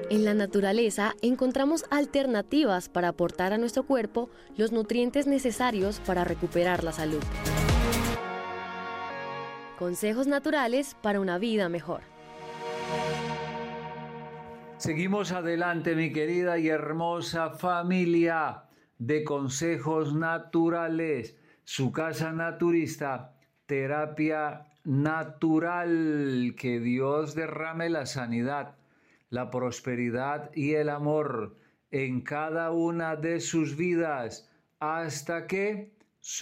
En la naturaleza encontramos alternativas para aportar a nuestro cuerpo los nutrientes necesarios para recuperar la salud. Consejos naturales para una vida mejor. Seguimos adelante, mi querida y hermosa familia de Consejos Naturales, su casa naturista, terapia natural. Que Dios derrame la sanidad, la prosperidad y el amor en cada una de sus vidas hasta que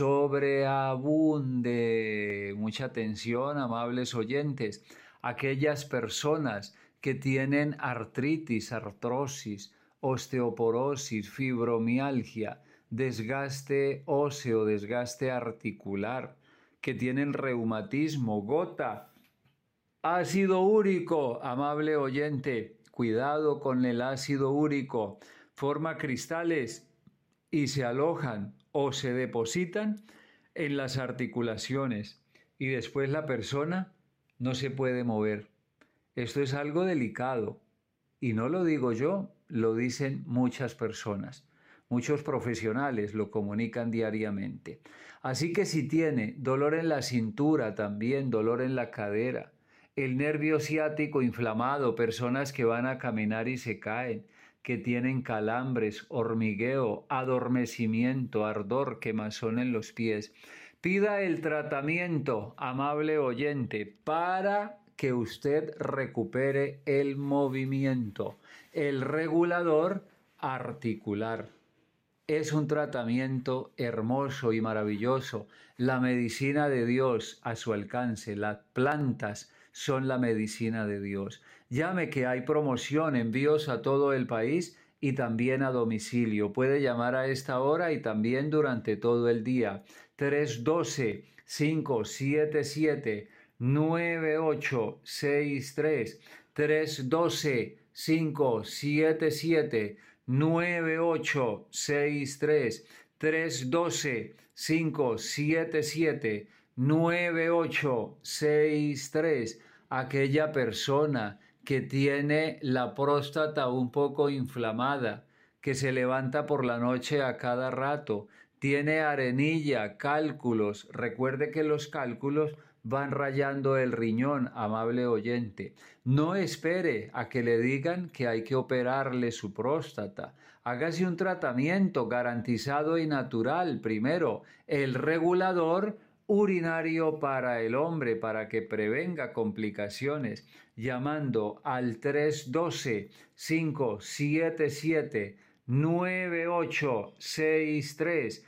sobreabunde. Mucha atención, amables oyentes. Aquellas personas que tienen artritis, artrosis, osteoporosis, fibromialgia, desgaste óseo, desgaste articular, que tienen reumatismo, gota, ácido úrico, amable oyente, cuidado con el ácido úrico, forma cristales y se alojan o se depositan en las articulaciones y después la persona no se puede mover. Esto es algo delicado y no lo digo yo, lo dicen muchas personas. Muchos profesionales lo comunican diariamente. Así que si tiene dolor en la cintura, también dolor en la cadera, el nervio ciático inflamado, personas que van a caminar y se caen, que tienen calambres, hormigueo, adormecimiento, ardor, quemazón en los pies, pida el tratamiento, amable oyente, para que usted recupere el movimiento, el regulador articular. Es un tratamiento hermoso y maravilloso. La medicina de Dios a su alcance. Las plantas son la medicina de Dios. Llame que hay promoción, envíos a todo el país y también a domicilio. Puede llamar a esta hora y también durante todo el día. 312-577-9863. 312-577-9863. 312-577-9863. Aquella persona que tiene la próstata un poco inflamada, que se levanta por la noche a cada rato, tiene arenilla, cálculos. Recuerde que los cálculos van rayando el riñón, amable oyente. No espere a que le digan que hay que operarle su próstata. Hágase un tratamiento garantizado y natural. Primero, el regulador urinario para el hombre, para que prevenga complicaciones, llamando al 312-577-9863,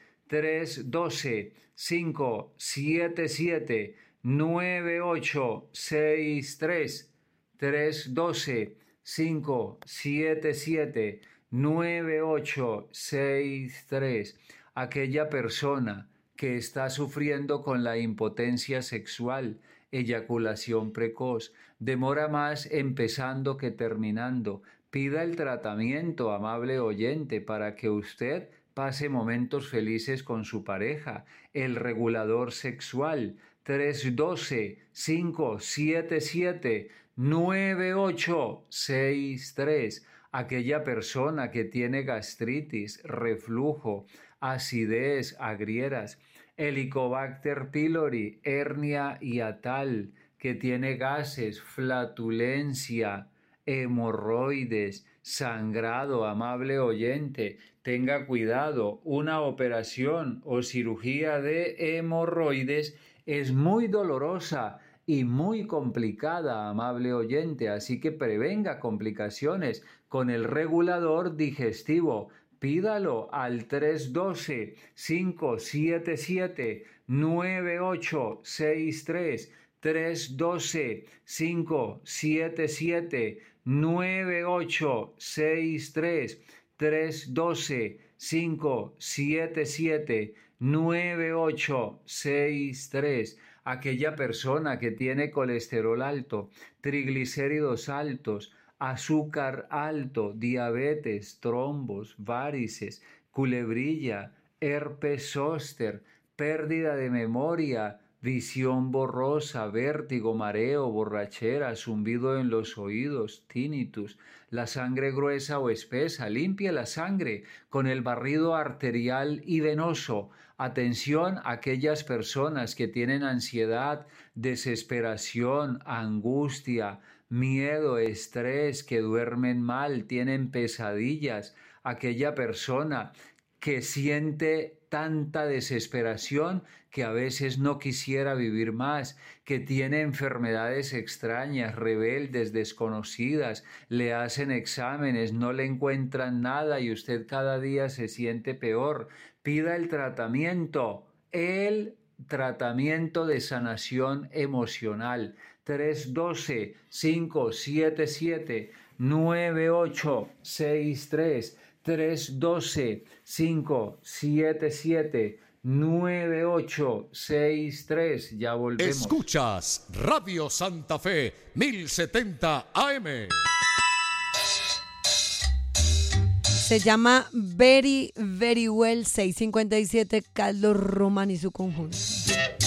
312-577-9863, 312-577-9863. Aquella persona que está sufriendo con la impotencia sexual, eyaculación precoz, demora más empezando que terminando. Pida el tratamiento, amable oyente, para que usted pase momentos felices con su pareja. El regulador sexual, 312-577-9863. Aquella persona que tiene gastritis, reflujo, acidez, agrieras, Helicobacter pylori, hernia hiatal, que tiene gases, flatulencia, hemorroides, sangrado, amable oyente, tenga cuidado, una operación o cirugía de hemorroides es muy dolorosa y muy complicada, amable oyente, así que prevenga complicaciones con el regulador digestivo. Pídalo al 312-577-9863, 312-577-9863, 312-577-9863. Aquella persona que tiene colesterol alto, triglicéridos altos, azúcar alto, diabetes, trombos, varices, culebrilla, herpes zóster, pérdida de memoria, visión borrosa, vértigo, mareo, borrachera, zumbido en los oídos, tinnitus, la sangre gruesa o espesa. Limpie la sangre con el barrido arterial y venoso. Atención a aquellas personas que tienen ansiedad, desesperación, angustia, miedo, estrés, que duermen mal, tienen pesadillas. Aquella persona que siente tanta desesperación que a veces no quisiera vivir más, que tiene enfermedades extrañas, rebeldes, desconocidas, le hacen exámenes, no le encuentran nada y usted cada día se siente peor. Pida el tratamiento de sanación emocional. 312-577-9863. 312-577-9863. Ya volvemos. Escuchas Radio Santa Fe 1070 AM. Se llama Very, Very Well, 657, Carlos Román y su conjunto.